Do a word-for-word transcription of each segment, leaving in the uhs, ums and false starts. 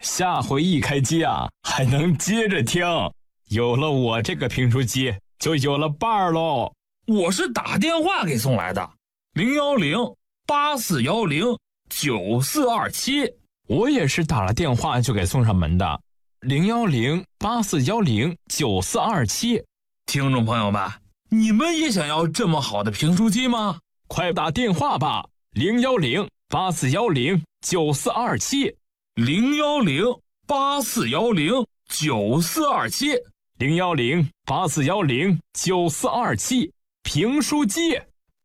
下回一开机啊，还能接着听。有了我这个评书机，就有了伴儿喽。 我是打电话给送来的，零幺零八四幺零九四二七。 我也是打了电话就给送上门的，零幺零八四幺零九四二七。 听众朋友们，你们也想要这么好的评书机吗？ 快打电话吧，零幺零八四幺零九四二七， 零幺零八四幺零九四二七， 零幺零八四幺零九四二七，评书机。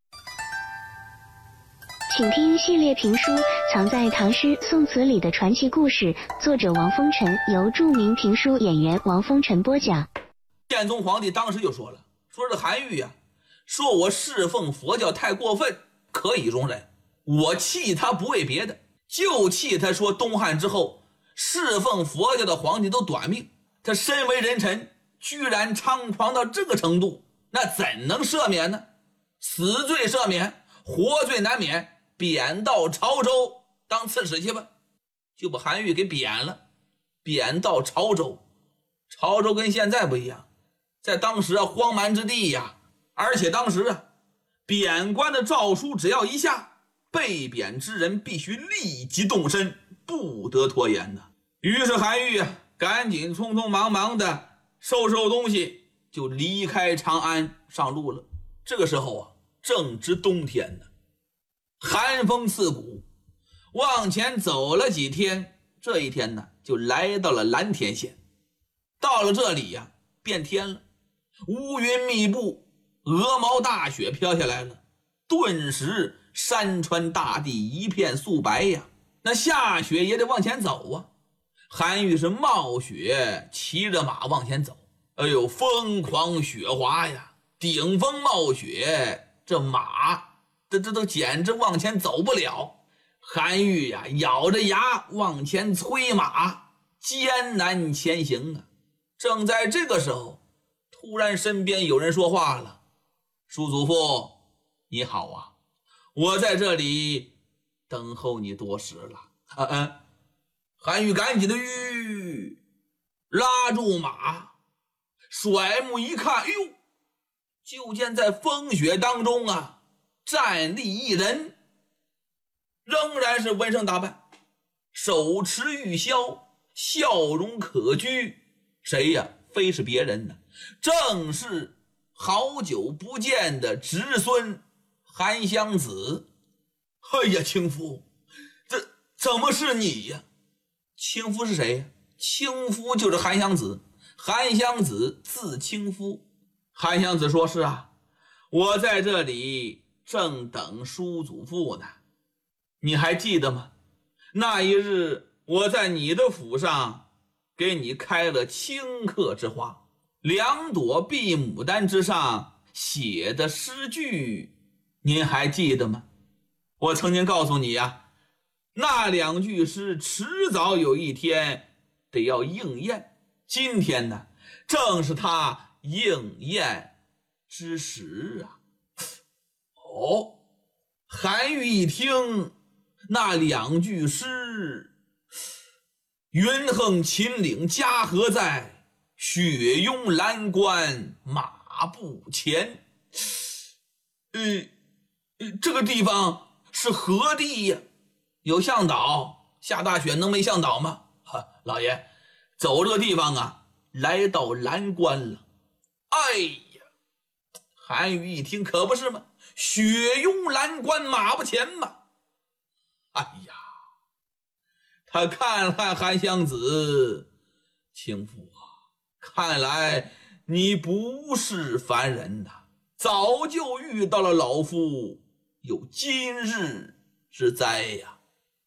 请听系列评书《藏在唐诗宋词里的传奇故事》，作者王风尘，由著名评书演员王风尘播讲。 宪宗皇帝当时就说了，说这韩愈呀、啊，说我侍奉佛教太过分，可以容忍。我气他不为别的，就气他说东汉之后侍奉佛教的皇帝都短命，他身为人臣居然猖狂到这个程度，那怎能赦免呢？死罪赦免，活罪难免，贬到潮州当刺史去吧。就把韩愈给贬了，贬到潮州。潮州跟现在不一样，在当时啊荒蛮之地呀，而且当时啊贬官的诏书只要一下，被贬之人必须立即动身，不得拖延的。于是韩愈啊赶紧匆匆忙忙的收收东西，就离开长安上路了。这个时候啊正值冬天呢，寒风刺骨，往前走了几天，这一天呢就来到了蓝田县。到了这里呀、啊、变天了，乌云密布，鹅毛大雪飘下来了，顿时山川大地一片素白呀。那下雪也得往前走啊。韩愈是冒雪骑着马往前走，哎呦，疯狂雪滑呀，顶风冒雪，这马这这都简直往前走不了。韩愈呀咬着牙往前催马，艰难前行啊。正在这个时候，突然身边有人说话了，叔祖父你好啊，我在这里等候你多时了。啊嗯，韩愈赶紧的吁拉住马，甩目一看，哎呦，就见在风雪当中啊站立一人，仍然是纹身打扮，手持玉箫，笑容可掬。谁呀？非是别人呢，正是好久不见的侄孙韩湘子。哎呀，亲夫，这怎么是你呀？亲夫是谁呀？亲夫就是韩湘子，韩湘子字亲夫。韩湘子说，是啊，我在这里正等叔祖父呢。你还记得吗？那一日我在你的府上给你开了清客之花，两朵碧牡丹之上写的诗句，您还记得吗？我曾经告诉你呀、啊，那两句诗迟早有一天得要应验，今天呢正是它应验之时啊。哦，韩愈一听那两句诗，云横秦岭家何在，雪拥蓝关马不前。呃，这个地方是何地呀？有向导，下大雪能没向导吗？哈，老爷，走这个地方啊，来到蓝关了。哎呀，韩愈一听，可不是吗？雪拥蓝关马不前嘛。哎呀，他看看韩湘子，亲夫啊，看来你不是凡人呐，早就遇到了老夫有今日之灾呀。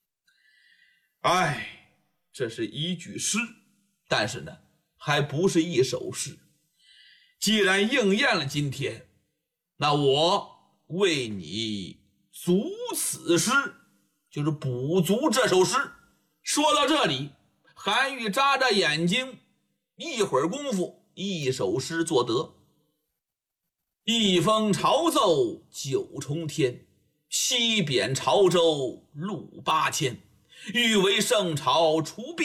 哎，这是一句诗，但是呢还不是一首诗。既然应验了今天，那我为你足此诗，就是补足这首诗。说到这里，韩愈眨眨眼睛，一会儿功夫，一首诗作得。一封朝奏九重天，西贬潮州路八千。欲为圣朝除弊